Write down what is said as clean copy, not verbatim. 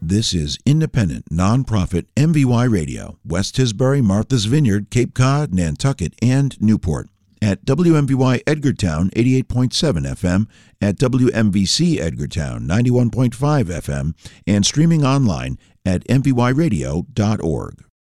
This is independent, nonprofit MVY Radio, West Tisbury, Martha's Vineyard, Cape Cod, Nantucket, and Newport. At WMVY Edgartown 88.7 FM, at WMVC Edgartown 91.5 FM, and streaming online at mvyradio.org.